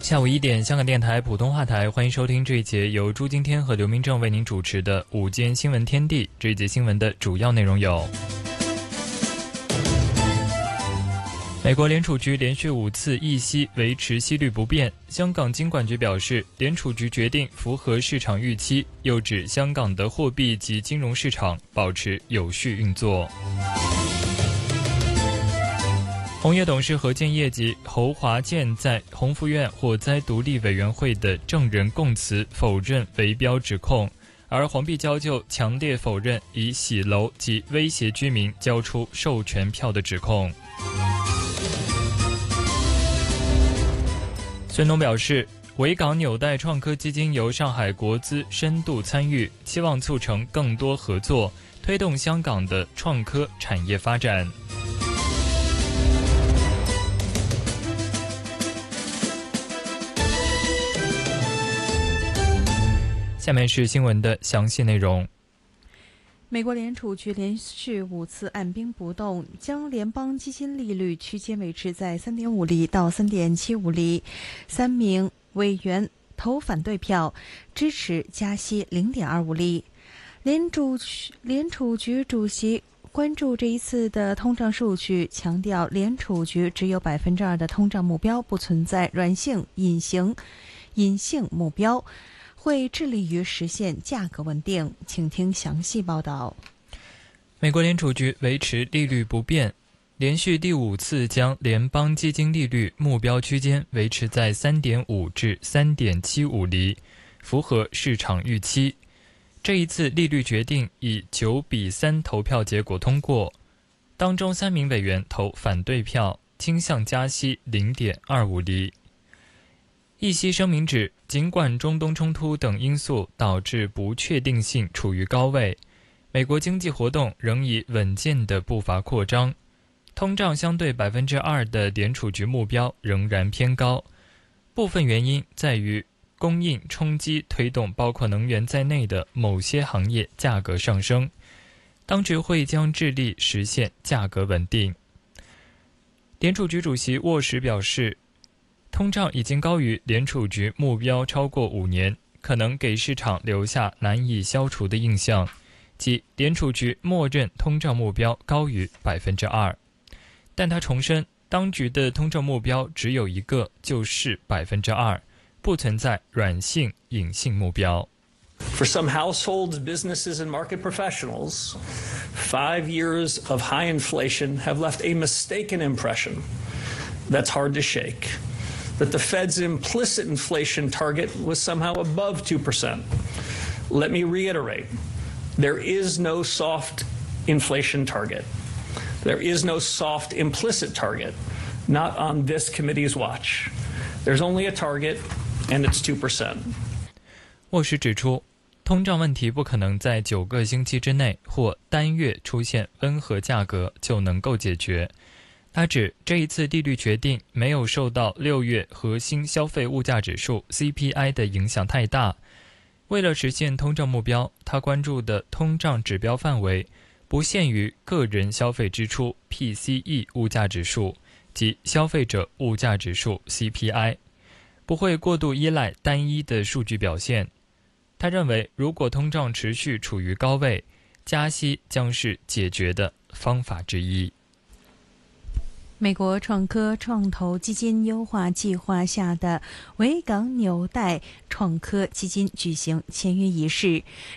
下午1点，香港电台普通话台，欢迎收听这一节由朱金天和刘明正为您主持的午间新闻天地。这一节新闻的主要内容有：美国联储局连续5次议息维持息率不变，香港金管局表示，联储局决定符合市场预期，又指香港的货币及金融市场保持有序运作。红叶董事何建业及侯华健在宏福苑火灾独立委员会的证人供词否认围标指控，而黄碧娇就强烈否认以洗楼及威胁居民交出授权票的指控。孙东表示，维港纽带创科基金由上海国资深度参与，期望促成更多合作，推动香港的创科产业发展。下面是新闻的详细内容。 美国联储局连续5次按兵不动，将联邦基金利率区间维持在 3.5 厘到 3.75 厘。3名委员投反对票，支持加息 0.25 厘。联储局主席关注这一次的通胀数据，强调联储局只有 2% 的通胀目标，不存在软性隐性目标，会致力于实现价格稳定。请听详细报道。 美国联储局维持利率不变，连续第5次将联邦基金利率目标区间维持在 3.5 至 3.75 厘，符合市场预期。这一次利率决定以9-3投票结果通过，当中3名委员投反对票，倾向加息 0.25 厘。议息声明指，尽管中东冲突等因素导致不确定性处于高位，美国经济活动仍以稳健的步伐扩张，通胀相对 2% 的联储局目标仍然偏高。部分原因在于供应冲击推动包括能源在内的某些行业价格上升，当局会将致力实现价格稳定。联储局主席沃什表示，通胀已经高于联储局目标超过5年，可能给市场留下难以消除的印象，即联储局默认通胀目标高于 2%。但他重申，当局的通胀目标只有一个，就是 2%， 不存在软性隐性目标。 For some households, businesses, and market professionals, 5 years of high inflation have left a mistaken impression that's hard to shake.That the Fed's implicit inflation target was somehow above 2%. Let me reiterate, there is no soft inflation target. There is no soft implicit target, not on this committee's watch. There's only a target, and it's 2%. 沃什指出，通胀问题不可能在9个星期之内或单月出现温和价格就能够解决。他指这一次利率决定没有受到6月核心消费物价指数 CPI 的影响太大。为了实现通胀目标，他关注的通胀指标范围不限于个人消费支出 PCE 物价指数及消费者物价指数 CPI， 不会过度依赖单一的数据表现。他认为，如果通胀持续处于高位，加息将是解决的方法之一。 美国创科创投基金优化计划下的维港纽带创科基金举行签约仪式，